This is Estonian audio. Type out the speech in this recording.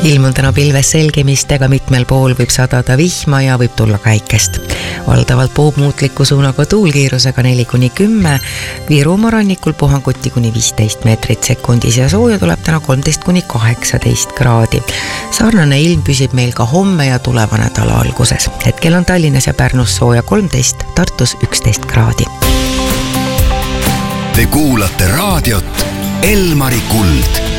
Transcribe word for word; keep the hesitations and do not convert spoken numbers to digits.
ilm on täna pilves selgimistega, mitmel pool võib sadada vihma ja võib tulla ka äikest. Valdavalt puhub muutliku suunaga tuulkiirusega neli kuni kümme, Virumaa rannikul puhanguti kuni viisteist meetrit sekundis ja sooja tuleb täna kolmteist kuni kaheksateist kraadi. Sarnane ilm püsib meil ka homme ja tuleva nädala alguses. Hetkel on Tallinnas ja Pärnus sooja kolmteist, Tartus üksteist kraadi. Te kuulate raadiot Elmari Kuld.